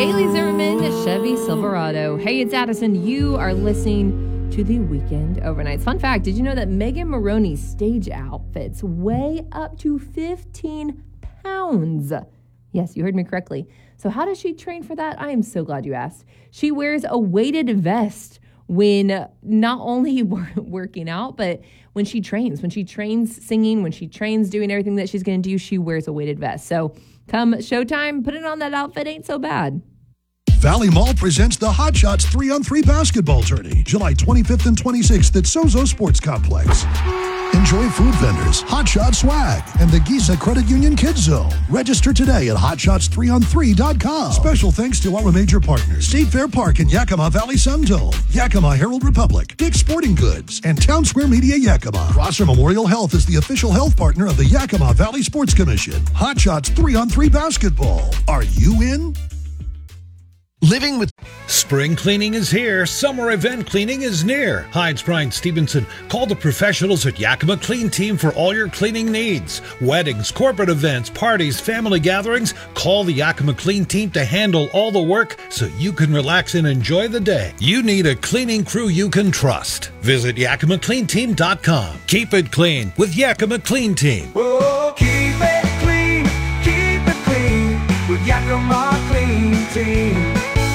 Bailey Zimmerman, Chevy Silverado. Hey, it's Addison. You are listening to the Weekend Overnights. Fun fact, did you know that Megan Moroney's stage outfits weigh up to 15 pounds? Yes, you heard me correctly. So how does she train for that? I am so glad you asked. She wears a weighted vest when not only working out, but when she trains singing, when she trains doing everything that she's going to do, she wears a weighted vest. So come showtime, putting on that outfit ain't so bad. Valley Mall presents the Hot Shots 3-on-3 basketball tourney, July 25th and 26th at Sozo Sports Complex. Enjoy food vendors, Hot Shot swag, and the Giza Credit Union Kids Zone. Register today at hotshots3on3.com. Special thanks to our major partners, State Fair Park in Yakima Valley Sun Dome, Yakima Herald Republic, Dick's Sporting Goods, and Town Square Media Yakima. Prosser Memorial Health is the official health partner of the Yakima Valley Sports Commission. Hot Shots 3-on-3 basketball. Are you in? Living with spring cleaning is here. Summer event cleaning is near. Hi, it's Brian Stevenson. Call the professionals at Yakima Clean Team for all your cleaning needs. Weddings, corporate events, parties, family gatherings. Call the Yakima Clean Team to handle all the work so you can relax and enjoy the day. You need a cleaning crew you can trust. Visit YakimaCleanTeam.com. Keep it clean with Yakima Clean Team. Oh, keep it clean with Yakima Clean Team.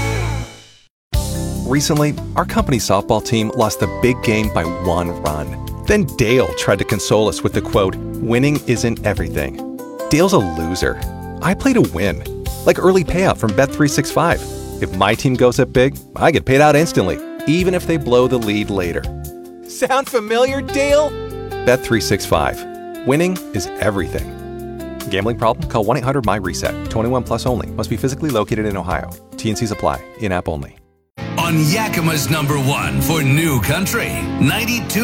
Recently, our company softball team lost a big game by 1 run. Then Dale tried to console us with the quote, "Winning isn't everything." Dale's a loser. I play to win. Like early payout from Bet365. If my team goes up big, I get paid out instantly, even if they blow the lead later. Sound familiar, Dale? Bet365. Winning is everything. Gambling problem? Call 1-800-MY-RESET. 21 plus only. Must be physically located in Ohio. T&Cs apply. In-app only. On Yakima's #1 for New Country, 92.